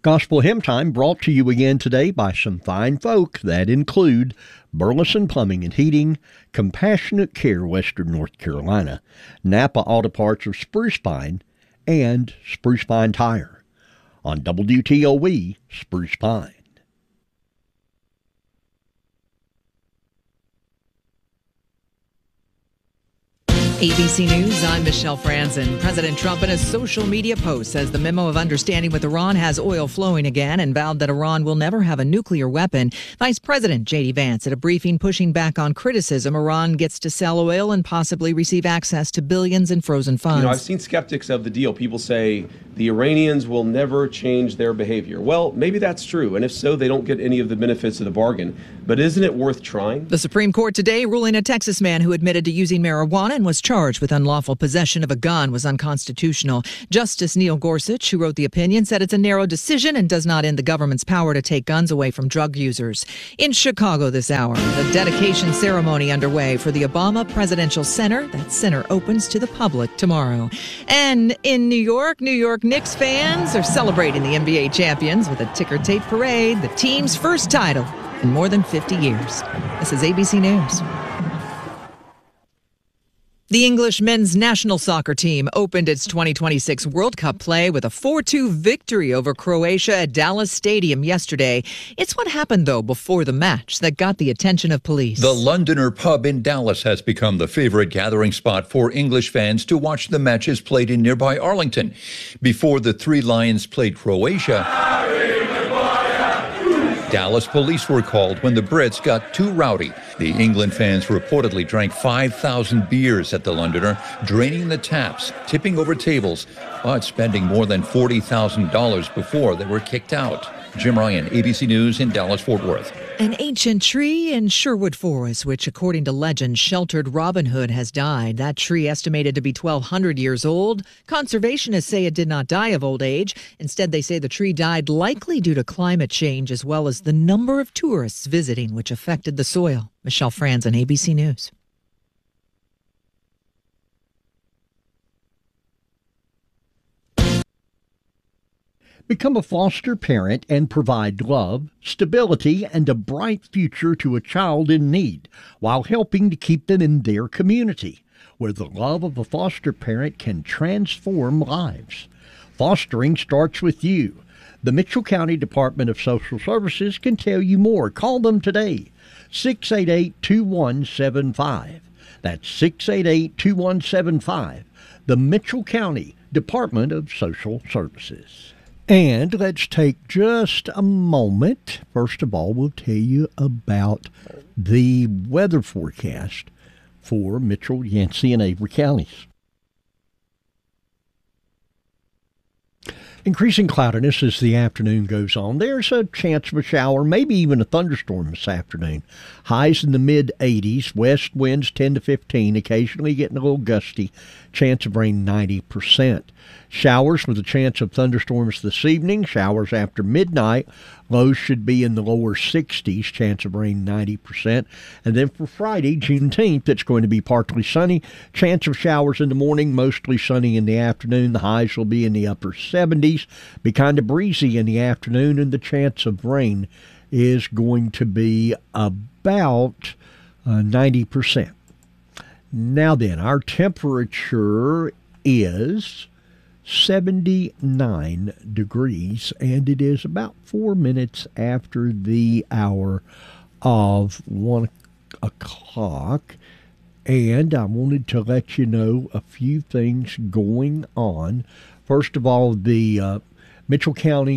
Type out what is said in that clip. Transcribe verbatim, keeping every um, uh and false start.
Gospel Hymn Time brought to you again today by some fine folk that include Burleson Plumbing and Heating, Compassionate Care Western North Carolina, Napa Auto Parts of Spruce Pine, and Spruce Pine Tire. On W T O E, Spruce Pine. A B C News, I'm Michelle Franzen. President Trump in a social media post says the memo of understanding with Iran has oil flowing again and vowed that Iran will never have a nuclear weapon. Vice President J D Vance at a briefing pushing back on criticism Iran gets to sell oil and possibly receive access to billions in frozen funds. You know, I've seen skeptics of the deal. People say the Iranians will never change their behavior. Well, maybe that's true, and if so, they don't get any of the benefits of the bargain. But isn't it worth trying? The Supreme Court today ruling a Texas man who admitted to using marijuana and was charged with unlawful possession of a gun was unconstitutional. Justice Neil Gorsuch, who wrote the opinion, said it's a narrow decision and does not end the government's power to take guns away from drug users. In Chicago this hour, the dedication ceremony underway for the Obama Presidential Center. That center opens to the public tomorrow. And in New York, New York Knicks fans are celebrating the N B A champions with a ticker tape parade, the team's first title in more than fifty years. This is A B C News. The English men's national soccer team opened its twenty twenty-six World Cup play with a four two victory over Croatia at Dallas Stadium yesterday. It's what happened, though, before the match that got the attention of police. The Londoner pub in Dallas has become the favorite gathering spot for English fans to watch the matches played in nearby Arlington. Before the Three Lions played Croatia, Dallas police were called when the Brits got too rowdy. The England fans reportedly drank five thousand beers at the Londoner, draining the taps, tipping over tables, but spending more than forty thousand dollars before they were kicked out. Jim Ryan, A B C News in Dallas-Fort Worth. An ancient tree in Sherwood Forest, which according to legend sheltered Robin Hood, has died. That tree, estimated to be twelve hundred years old. Conservationists say it did not die of old age. Instead, they say the tree died likely due to climate change as well as the number of tourists visiting, which affected the soil. Michelle Franzen, A B C News. Become a foster parent and provide love, stability, and a bright future to a child in need while helping to keep them in their community, where the love of a foster parent can transform lives. Fostering starts with you. The Mitchell County Department of Social Services can tell you more. Call them today, six eight eight, two one seven five. That's six eight eight, two one seven five. The Mitchell County Department of Social Services. And let's take just a moment. First of all, we'll tell you about the weather forecast for Mitchell, Yancey, and Avery counties. Increasing cloudiness as the afternoon goes on. There's a chance of a shower, maybe even a thunderstorm this afternoon. Highs in the mid eighties, west winds ten to fifteen, occasionally getting a little gusty. Chance of rain ninety percent. Showers with a chance of thunderstorms this evening. Showers after midnight. Lows should be in the lower sixties. Chance of rain ninety percent. And then for Friday, Juneteenth, it's going to be partly sunny. Chance of showers in the morning, mostly sunny in the afternoon. The highs will be in the upper seventies. Be kind of breezy in the afternoon, and the chance of rain is going to be about uh, ninety percent. Now then, our temperature is seventy-nine degrees, and it is about four minutes after the hour of one o'clock. And I wanted to let you know a few things going on. First of all, the uh, Mitchell County